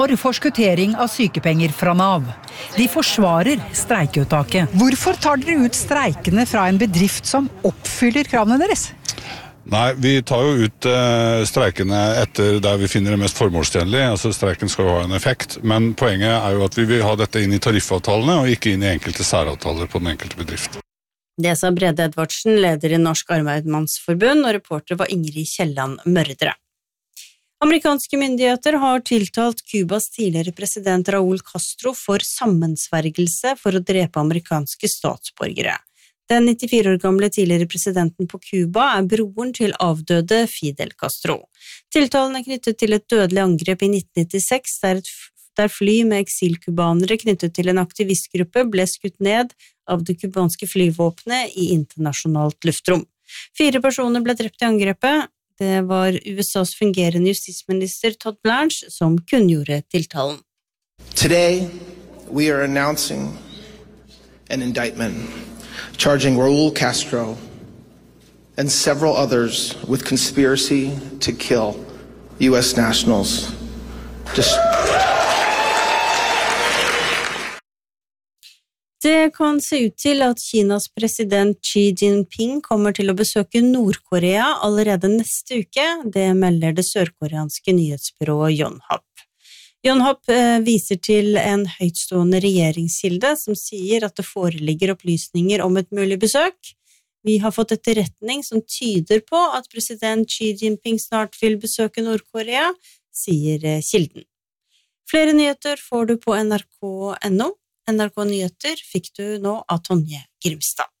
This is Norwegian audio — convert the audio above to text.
For forskuttering av sykepenger fra NAV. De forsvarer streikeuttaket. Hvorfor tar dere ut streikene fra en bedrift som oppfyller kravene deres? Nei, vi tar jo ut streikene etter der vi finner det mest formålstjenlig. Altså streiken skal jo ha en effekt, men poenget er jo at vi vil ha dette inn i tariffavtalene og ikke inn i enkelte særavtaler på den enkelte bedrift. Det sa Brede Edvardsen, leder i Norsk Arbeidsmannsforbund, og reporter var Ingrid Kielland Mørdre. Amerikanske myndigheter har tiltalt Kubas tidligere president Raúl Castro for sammensvergelse for å drepe amerikanske statsborgere. Den 94 år gamle tidligere presidenten på Kuba er broren til avdøde Fidel Castro. Tiltalen er knyttet til et dødelig angrep i 1996, der fly med eksilkubanere knyttet til en aktivistgruppe ble skutt ned av det kubanske flyvåpenet i internasjonalt luftrom. 4 personer ble drept i angrepet. Det var USAs fungerende justisminister Todd Blanche som kunngjorde tiltalen. Today, we are announcing an indictment charging Raúl Castro and several others with conspiracy to kill U.S. nationals. Det kan se ut til at Kinas president Xi Jinping kommer til å besøke Nord-Korea allerede neste uke, det melder det sørkoreanske nyhetsbyrået Yonhap. Yonhap viser til en høytstående regjeringskilde som sier at det foreligger opplysninger om et mulig besøk. Vi har fått etterretning som tyder på at president Xi Jinping snart vil besøke Nord-Korea, sier kilden. Flere nyheter får du på nrk.no. NRK Nyheter fikk du nå av Tonje Grimstad.